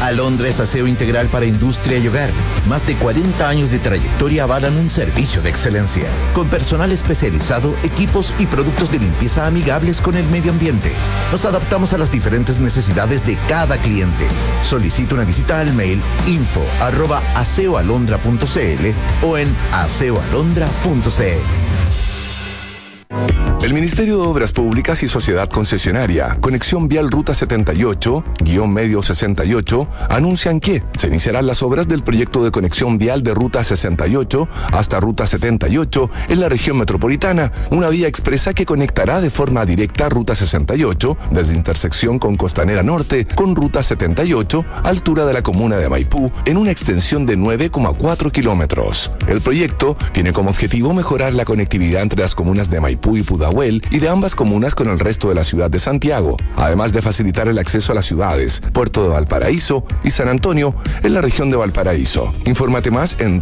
Alondra es aseo integral para industria y hogar. Más de 40 años de trayectoria avalan un servicio de excelencia, con personal especializado, equipos y productos de limpieza amigables con el medio ambiente. Nos adaptamos a las diferentes necesidades de cada cliente. Solicita una visita al mail info@aseoalondra.cl o en aseoalondra.cl. El Ministerio de Obras Públicas y Sociedad Concesionaria, Conexión Vial Ruta 78-Medio 68, anuncian que se iniciarán las obras del proyecto de conexión vial de Ruta 68 hasta Ruta 78 en la región metropolitana, una vía expresa que conectará de forma directa Ruta 68 desde intersección con Costanera Norte con Ruta 78, altura de la comuna de Maipú, en una extensión de 9,4 kilómetros. El proyecto tiene como objetivo mejorar la conectividad entre las comunas de Maipú y Pudahuel y de ambas comunas con el resto de la ciudad de Santiago, además de facilitar el acceso a las ciudades Puerto de Valparaíso y San Antonio en la región de Valparaíso. Infórmate más en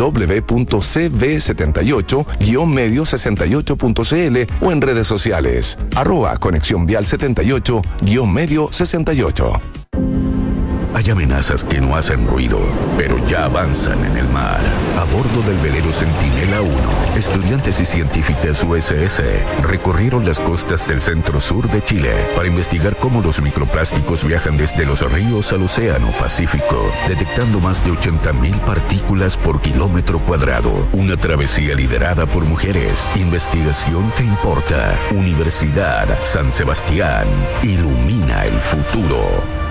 www.cv78-medio68.cl o en redes sociales @Conexión Vial 78-Medio 68. Hay amenazas que no hacen ruido, pero ya avanzan en el mar. A bordo del velero Centinela 1, estudiantes y científicas USS recorrieron las costas del centro-sur de Chile para investigar cómo los microplásticos viajan desde los ríos al océano Pacífico, detectando más de 80.000 partículas por kilómetro cuadrado. Una travesía liderada por mujeres. Investigación que importa. Universidad San Sebastián. Ilumina el futuro.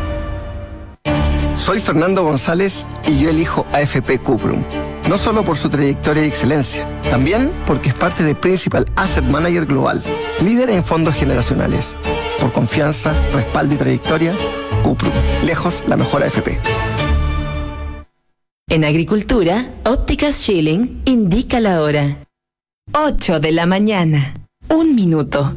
Soy Fernando González y yo elijo AFP Cuprum. No solo por su trayectoria y excelencia, también porque es parte de Principal Asset Manager Global, líder en fondos generacionales. Por confianza, respaldo y trayectoria, Cuprum, lejos la mejor AFP. En agricultura, Ópticas Schilling indica la hora. 8 de la mañana. 1 minuto.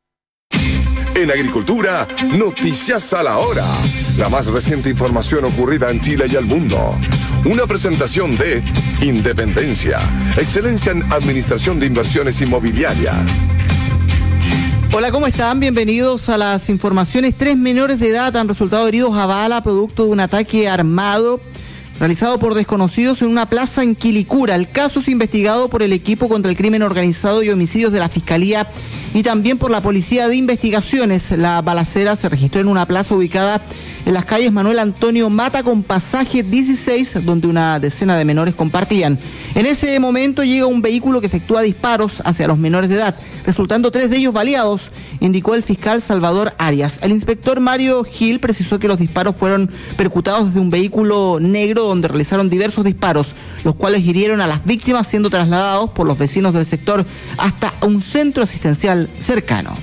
En agricultura, noticias a la hora. La más reciente información ocurrida en Chile y el mundo. Una presentación de Independencia, excelencia en administración de inversiones inmobiliarias. Hola, ¿cómo están? Bienvenidos a las informaciones. 3 menores de edad han resultado heridos a bala producto de un ataque armado realizado por desconocidos en una plaza en Quilicura. El caso es investigado por el equipo contra el crimen organizado y homicidios de la Fiscalía y también por la Policía de Investigaciones. La balacera se registró en una plaza ubicada en las calles Manuel Antonio Mata con pasaje 16, donde una decena de menores compartían. En ese momento llega un vehículo que efectúa disparos hacia los menores de edad, resultando 3 de ellos baleados, indicó el fiscal Salvador Arias. El inspector Mario Gil precisó que los disparos fueron percutados desde un vehículo negro donde realizaron diversos disparos, los cuales hirieron a las víctimas, siendo trasladados por los vecinos del sector hasta un centro asistencial cercano.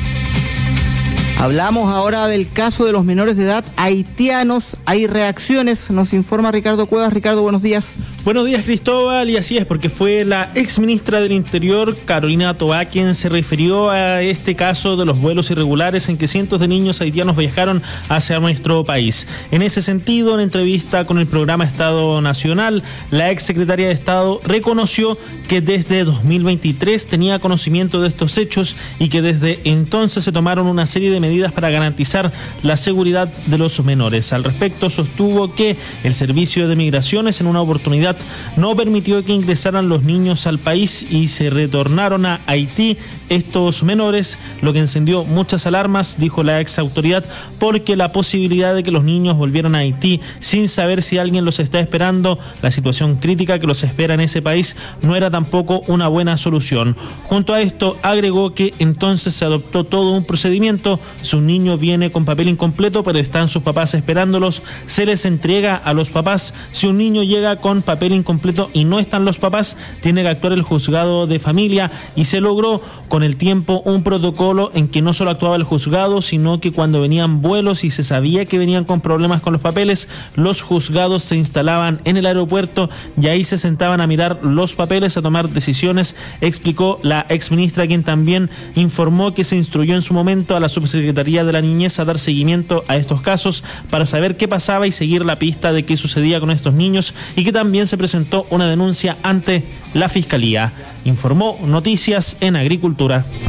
Hablamos ahora del caso de los menores de edad haitianos. Hay reacciones, nos informa Ricardo Cuevas. Ricardo, buenos días. Buenos días, Cristóbal, y así es, porque fue la exministra del Interior, Carolina Toá, quien se refirió a este caso de los vuelos irregulares en que cientos de niños haitianos viajaron hacia nuestro país. En ese sentido, en entrevista con el programa Estado Nacional, la exsecretaria de Estado reconoció que desde 2023 tenía conocimiento de estos hechos y que desde entonces se tomaron una serie de medidas para garantizar la seguridad de los menores. Al respecto, sostuvo que el Servicio de Migraciones en una oportunidad no permitió que ingresaran los niños al país y se retornaron a Haití estos menores, lo que encendió muchas alarmas, dijo la ex autoridad, porque la posibilidad de que los niños volvieran a Haití sin saber si alguien los está esperando, la situación crítica que los espera en ese país, no era tampoco una buena solución. Junto a esto, agregó que entonces se adoptó todo un procedimiento. Si un niño viene con papel incompleto, pero están sus papás esperándolos, se les entrega a los papás. Si un niño llega con papel incompleto y no están los papás, tiene que actuar el juzgado de familia, y se logró con el tiempo un protocolo en que no solo actuaba el juzgado, sino que cuando venían vuelos y se sabía que venían con problemas con los papeles, los juzgados se instalaban en el aeropuerto y ahí se sentaban a mirar los papeles, a tomar decisiones, explicó la exministra, quien también informó que se instruyó en su momento a la Subsecretaría de la Niñez a dar seguimiento a estos casos para saber qué pasaba y seguir la pista de qué sucedía con estos niños, y que también se presentó una denuncia ante la Fiscalía. Informó Noticias en Agricultura.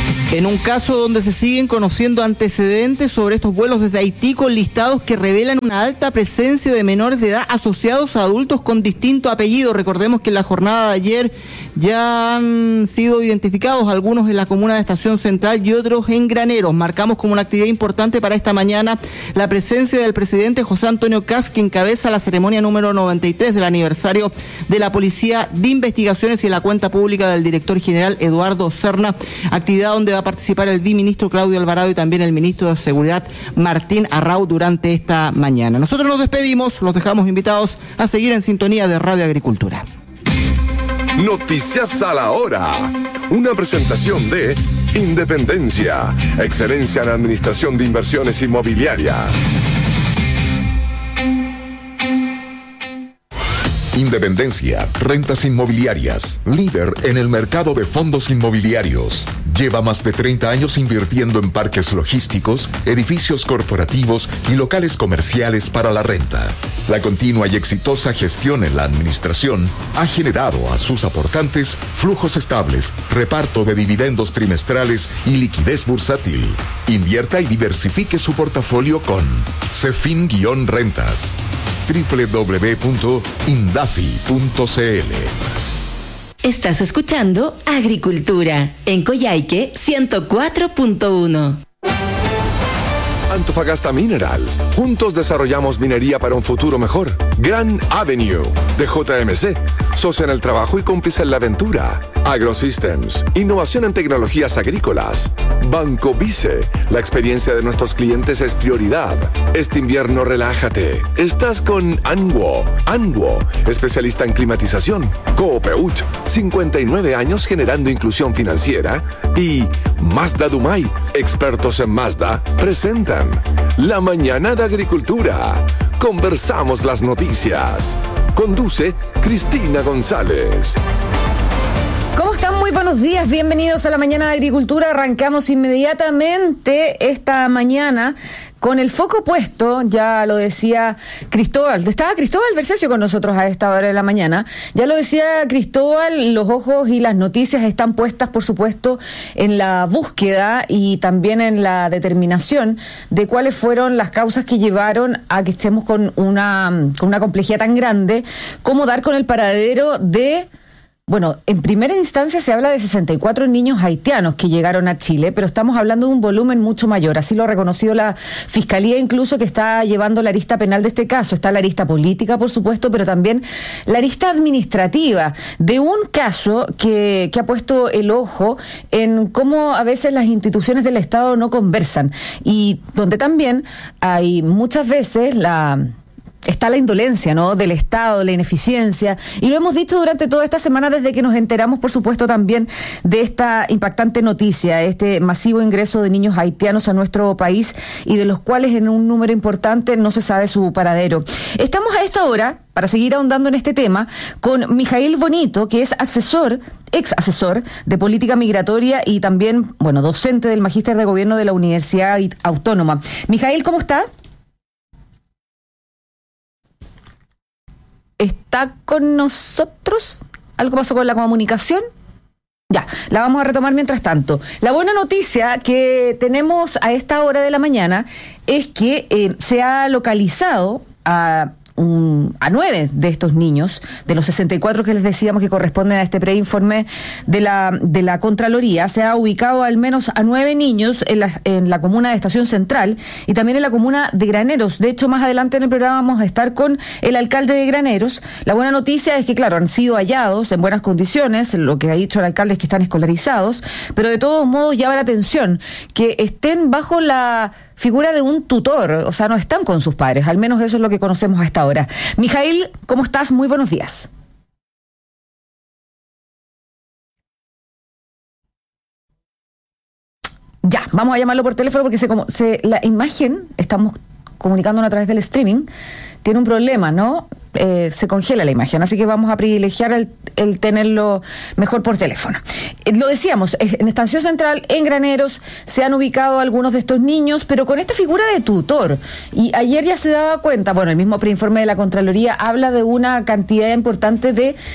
En un caso donde se siguen conociendo antecedentes sobre estos vuelos desde Haití con listados que revelan una alta presencia de menores de edad asociados a adultos con distinto apellido. Recordemos que en la jornada de ayer ya han sido identificados algunos en la comuna de Estación Central y otros en Graneros. Marcamos como una actividad importante para esta mañana la presencia del presidente José Antonio Kast, que encabeza la ceremonia número 93 del aniversario de la Policía de Investigaciones y la cuenta pública del director general Eduardo Serna, actividad donde va a participar el viceministro Claudio Alvarado y también el ministro de Seguridad Martín Arrau durante esta mañana. Nosotros nos despedimos, los dejamos invitados a seguir en sintonía de Radio Agricultura. Noticias a la hora. Una presentación de Independencia, excelencia en administración de inversiones inmobiliarias. Independencia, rentas inmobiliarias, líder en el mercado de fondos inmobiliarios. Lleva más de 30 años invirtiendo en parques logísticos, edificios corporativos y locales comerciales para la renta. La continua y exitosa gestión en la administración ha generado a sus aportantes flujos estables, reparto de dividendos trimestrales y liquidez bursátil. Invierta y diversifique su portafolio con Cefin-Rentas. www.indafi.cl. Estás escuchando Agricultura en Coyhaique 104.1. Antofagasta Minerals. Juntos desarrollamos minería para un futuro mejor. Grand Avenue de JMC. Socia en el trabajo y cómplice en la aventura. AgroSystems. Innovación en tecnologías agrícolas. Banco Vice. La experiencia de nuestros clientes es prioridad. Este invierno relájate. Estás con Anwo. Anwo, especialista en climatización. Coopeut. 59 años generando inclusión financiera. Y Mazda Dumay. Expertos en Mazda. Presentan La Mañana de Agricultura. Conversamos las noticias. Conduce Cristina González. ¿Cómo están? Muy buenos días, bienvenidos a la Mañana de Agricultura. Arrancamos inmediatamente esta mañana con el foco puesto, ya lo decía Cristóbal, estaba Cristóbal Bercesio con nosotros a esta hora de la mañana, ya lo decía Cristóbal, los ojos y las noticias están puestas, por supuesto, en la búsqueda y también en la determinación de cuáles fueron las causas que llevaron a que estemos con una complejidad tan grande como dar con el paradero de... Bueno, en primera instancia se habla de 64 niños haitianos que llegaron a Chile, pero estamos hablando de un volumen mucho mayor. Así lo ha reconocido la Fiscalía, incluso, que está llevando la arista penal de este caso. Está la arista política, por supuesto, pero también la arista administrativa de un caso que ha puesto el ojo en cómo a veces las instituciones del Estado no conversan y donde también hay muchas veces está la indolencia, ¿no?, del Estado, la ineficiencia, y lo hemos dicho durante toda esta semana desde que nos enteramos, por supuesto, también de esta impactante noticia, este masivo ingreso de niños haitianos a nuestro país y de los cuales en un número importante no se sabe su paradero. Estamos a esta hora, para seguir ahondando en este tema, con Mijail Bonito, que es ex asesor de política migratoria y también, bueno, docente del Magíster de Gobierno de la Universidad Autónoma. Mijail, ¿cómo está? ¿Está con nosotros? ¿Algo pasó con la comunicación? Ya, la vamos a retomar mientras tanto. La buena noticia que tenemos a esta hora de la mañana es que se ha localizado a 9 de estos niños, de los 64 que les decíamos que corresponden a este preinforme de la Contraloría. Se ha ubicado al menos a 9 niños en la comuna de Estación Central y también en la comuna de Graneros. De hecho, más adelante en el programa vamos a estar con el alcalde de Graneros. La buena noticia es que, claro, han sido hallados en buenas condiciones. Lo que ha dicho el alcalde es que están escolarizados, pero de todos modos llama la atención que estén bajo la figura de un tutor, o sea, no están con sus padres, al menos eso es lo que conocemos hasta ahora. Mijail, ¿cómo estás? Muy buenos días. Ya, vamos a llamarlo por teléfono porque la imagen, estamos comunicándonos a través del streaming, tiene un problema, ¿no? Se congela la imagen, así que vamos a privilegiar el tenerlo mejor por teléfono. Lo decíamos, en Estación Central, en Graneros, se han ubicado algunos de estos niños, pero con esta figura de tutor. Y ayer ya se daba cuenta, bueno, el mismo preinforme de la Contraloría habla de una cantidad importante de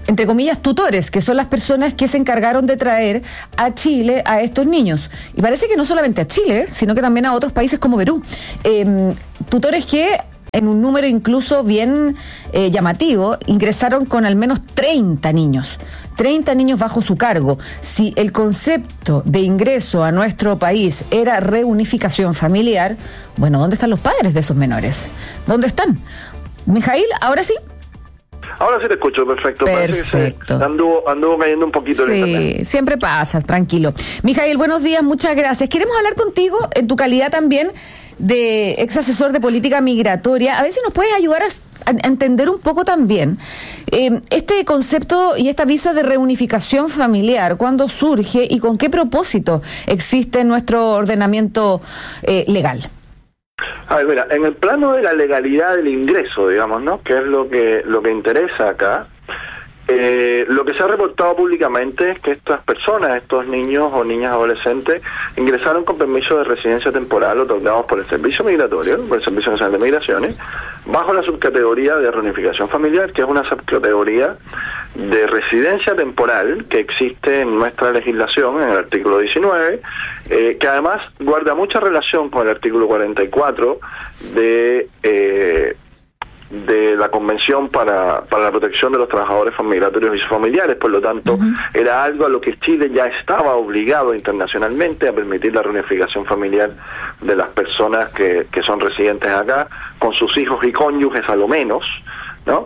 entre comillas, tutores, que son las personas que se encargaron de traer a Chile a estos niños. Y parece que no solamente a Chile, sino que también a otros países como Perú. Tutores que, en un número incluso bien llamativo, ingresaron con al menos 30 niños. 30 niños bajo su cargo. Si el concepto de ingreso a nuestro país era reunificación familiar, bueno, ¿dónde están los padres de esos menores? ¿Dónde están? Mijail, ¿ahora sí? Ahora sí te escucho, perfecto. Perfecto. Anduvo cayendo un poquito el internet. Sí, siempre pasa, tranquilo. Mijail, buenos días, muchas gracias. Queremos hablar contigo en tu calidad también de ex asesor de política migratoria. A ver si nos puedes ayudar a entender un poco también este concepto y esta visa de reunificación familiar, ¿cuándo surge y con qué propósito existe en nuestro ordenamiento legal? A ver, mira, en el plano de la legalidad del ingreso, digamos, ¿no? Que es lo que interesa acá. Lo que se ha reportado públicamente es que estas personas, estos niños o niñas adolescentes, ingresaron con permiso de residencia temporal otorgados por el Servicio Migratorio, por el Servicio Nacional de Migraciones, bajo la subcategoría de reunificación familiar, que es una subcategoría de residencia temporal que existe en nuestra legislación, en el artículo 19, que además guarda mucha relación con el artículo 44 de la Convención para la Protección de los Trabajadores Migratorios y sus Familiares. Por lo tanto, era algo a lo que Chile ya estaba obligado internacionalmente, a permitir la reunificación familiar de las personas que son residentes acá, con sus hijos y cónyuges a lo menos, ¿no?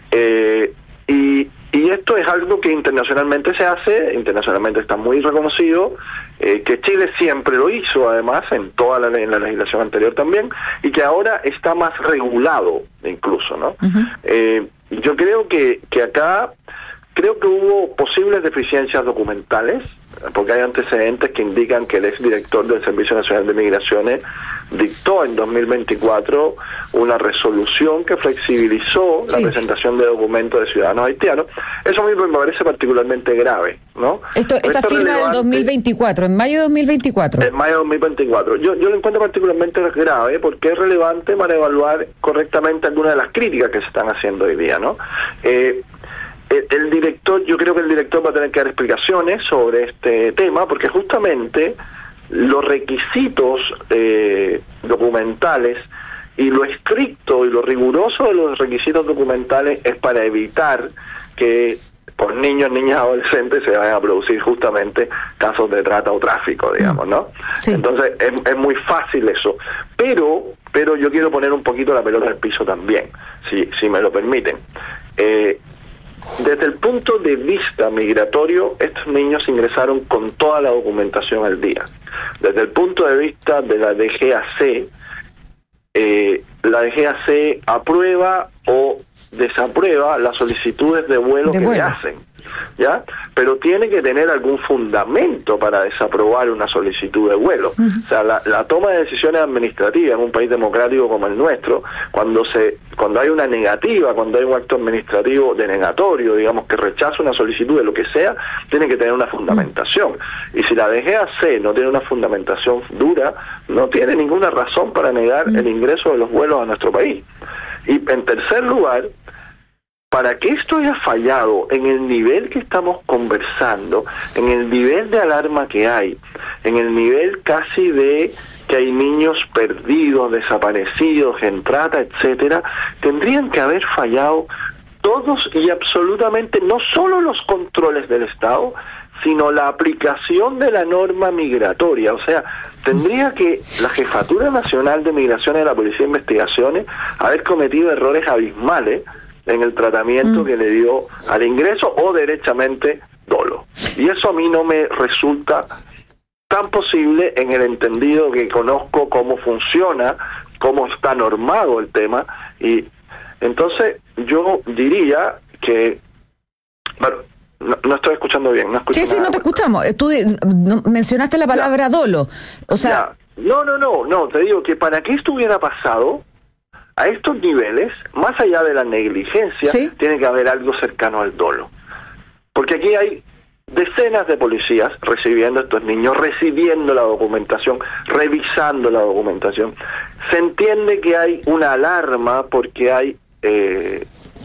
Y esto es algo que internacionalmente se hace, internacionalmente está muy reconocido, que Chile siempre lo hizo, además, en la legislación anterior también, y que ahora está más regulado incluso, ¿no? Yo creo que acá, creo que hubo posibles deficiencias documentales, porque hay antecedentes que indican que el exdirector del Servicio Nacional de Migraciones dictó en 2024 una resolución que flexibilizó la presentación de documentos de ciudadanos haitianos. Eso a mí me parece particularmente grave, ¿no? Esta firma del 2024, en mayo de 2024. En mayo de 2024. Yo lo encuentro particularmente grave porque es relevante para evaluar correctamente algunas de las críticas que se están haciendo hoy día, ¿no? El director, yo creo que el director va a tener que dar explicaciones sobre este tema, porque justamente los requisitos documentales y lo estricto y lo riguroso de los requisitos documentales es para evitar que por niños, niñas, adolescentes se vayan a producir justamente casos de trata o tráfico, digamos, ¿no? Sí. Entonces es muy fácil eso, pero yo quiero poner un poquito la pelota al piso también, si me lo permiten. Desde el punto de vista migratorio, estos niños ingresaron con toda la documentación al día. Desde el punto de vista de la DGAC, la DGAC aprueba o desaprueba las solicitudes de vuelo que le hacen, ¿ya? Pero tiene que tener algún fundamento para desaprobar una solicitud de vuelo. O sea, la toma de decisiones administrativas en un país democrático como el nuestro, cuando hay una negativa, cuando hay un acto administrativo denegatorio, digamos, que rechaza una solicitud de lo que sea, tiene que tener una fundamentación. Y si la DGAC no tiene una fundamentación dura, no tiene ninguna razón para negar el ingreso de los vuelos a nuestro país. Y en tercer lugar, para que esto haya fallado en el nivel que estamos conversando, en el nivel de alarma que hay, en el nivel casi de que hay niños perdidos, desaparecidos, en trata, etcétera, tendrían que haber fallado todos y absolutamente, no solo los controles del Estado, sino la aplicación de la norma migratoria. O sea, tendría que la Jefatura Nacional de Migraciones de la Policía de Investigaciones haber cometido errores abismales en el tratamiento que le dio al ingreso o derechamente dolo. Y eso a mí no me resulta tan posible en el entendido que conozco cómo funciona, cómo está normado el tema, y entonces yo diría que, bueno, no estoy escuchando bien. No sí, no te escuchamos. Tú mencionaste la palabra dolo. O sea, no, te digo que para que esto hubiera pasado a estos niveles, más allá de la negligencia, tiene que haber algo cercano al dolo. Porque aquí hay decenas de policías recibiendo a estos niños, recibiendo la documentación, revisando la documentación. Se entiende que hay una alarma porque hay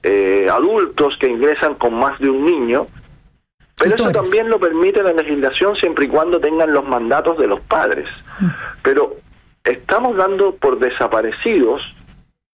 adultos que ingresan con más de un niño, pero tutores. eso también lo permite la legislación siempre y cuando tengan los mandatos de los padres. Pero estamos dando por desaparecidos